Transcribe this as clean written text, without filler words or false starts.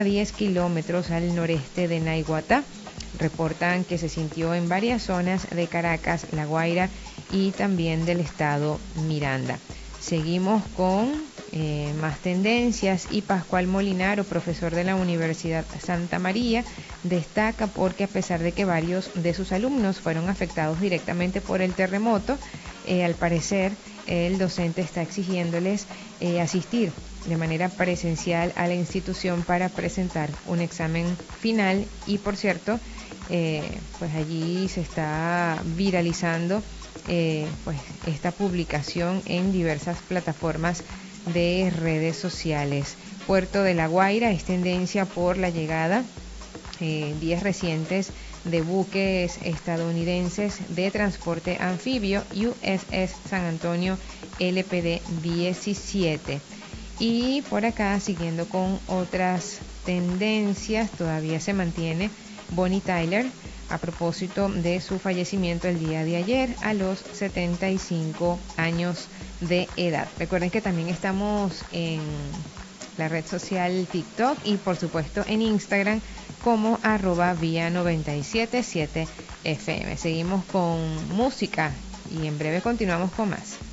10 kilómetros al noreste de Naiguatá. Reportan que se sintió en varias zonas de Caracas, La Guaira y también del estado Miranda. Seguimos con más tendencias y Pascual Molinaro, profesor de la Universidad Santa María, destaca porque a pesar de que varios de sus alumnos fueron afectados directamente por el terremoto, al parecer el docente está exigiéndoles asistir de manera presencial a la institución para presentar un examen final y por cierto, pues allí se está viralizando pues esta publicación en diversas plataformas de redes sociales. Puerto de La Guaira es tendencia por la llegada días recientes de buques estadounidenses de transporte anfibio USS San Antonio LPD 17. Y por acá, siguiendo con otras tendencias, todavía se mantiene Bonnie Tyler a propósito de su fallecimiento el día de ayer a los 75 años de edad. Recuerden que también estamos en la red social TikTok y por supuesto en Instagram como @vía977 FM. Seguimos con música y en breve continuamos con más.